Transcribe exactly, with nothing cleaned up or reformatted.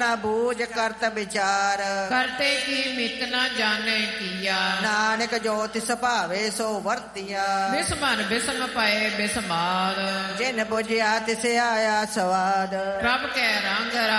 ਨਾ ਬੂਝ ਕਰਤ ਵਿਚਾਰ। ਕਰਤੇ ਕੀ ਮਿਤ ਨਾ ਜਾਣੇ ਕੀਆ। ਨਾਨਕ ਜੋ ਤਿਸ ਭਾਵੇ ਸੋ ਵਰਤਿਆ। ਬਿਸਮਨ ਬਿਸਮ ਪਏ ਬਿਸਮਾਦ। ਜਿਨ ਬੁਝਿਆ ਤਿਸ ਆਇਆ ਸਵਾਦ। ਪ੍ਰਭ ਕੈ ਰੰਗ